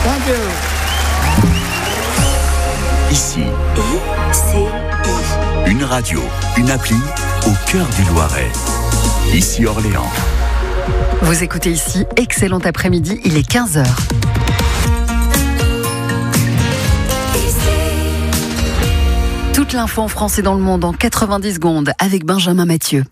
Thank you. Ici, ICI. une radio, une appli au cœur du Loiret. Ici Orléans. Vous écoutez ici, excellent après-midi, il est 15h. Toute l'info en France et dans le monde en 90 secondes avec Benjamin Mathieu.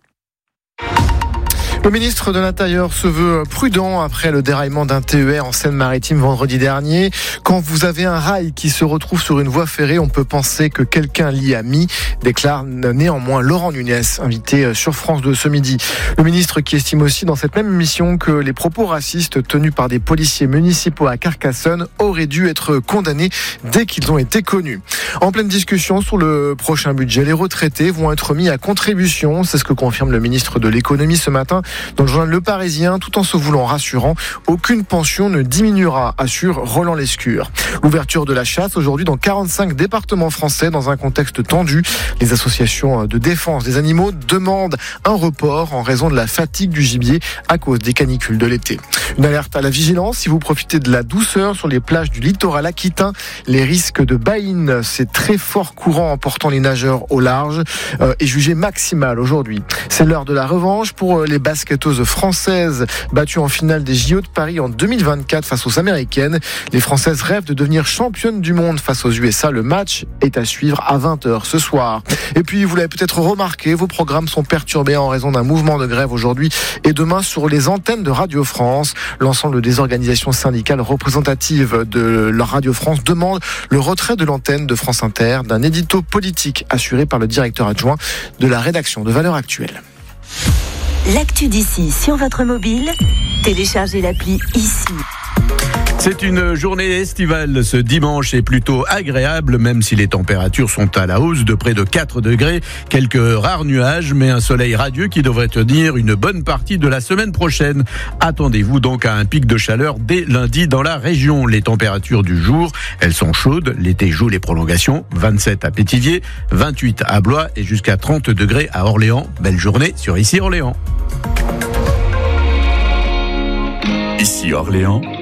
Le ministre de l'Intérieur se veut prudent après le déraillement d'un TER en Seine-Maritime vendredi dernier. Quand vous avez un rail qui se retrouve sur une voie ferrée, on peut penser que quelqu'un l'y a mis, déclare néanmoins Laurent Nunez, invité sur France 2 ce midi. Le ministre qui estime aussi dans cette même émission que les propos racistes tenus par des policiers municipaux à Carcassonne auraient dû être condamnés dès qu'ils ont été connus. En pleine discussion sur le prochain budget, les retraités vont être mis à contribution. C'est ce que confirme le ministre de l'Économie ce matin dans le journal Le Parisien, tout en se voulant rassurant. Aucune pension ne diminuera, assure Roland Lescure. L'ouverture de la chasse aujourd'hui dans 45 départements français dans un contexte tendu. Les associations de défense des animaux demandent un report en raison de la fatigue du gibier à cause des canicules de l'été. Une alerte à la vigilance si vous profitez de la douceur sur les plages du littoral aquitain. Les risques de baïne, c'est très fort courant emportant les nageurs au large, est jugé maximal aujourd'hui. C'est l'heure de la revanche pour les basketteuses françaises battues en finale des JO de Paris en 2024 face aux Américaines. Les Françaises rêvent de devenir championnes du monde face aux USA. Le match est à suivre à 20h ce soir. Et puis, vous l'avez peut-être remarqué, vos programmes sont perturbés en raison d'un mouvement de grève aujourd'hui et demain sur les antennes de Radio France. L'ensemble des organisations syndicales représentatives de la Radio France demandent le retrait de l'antenne de France Inter d'un édito politique assuré par le directeur adjoint de la rédaction de Valeurs Actuelles. L'actu d'ici sur votre mobile, téléchargez l'appli ICI. C'est une journée estivale. Ce dimanche est plutôt agréable, même si les températures sont à la hausse de près de 4 degrés. Quelques rares nuages, mais un soleil radieux qui devrait tenir une bonne partie de la semaine prochaine. Attendez-vous donc à un pic de chaleur dès lundi dans la région. Les températures du jour, elles sont chaudes. L'été joue les prolongations. 27 à Pétivier, 28 à Blois et jusqu'à 30 degrés à Orléans. Belle journée sur Ici Orléans. Ici Orléans.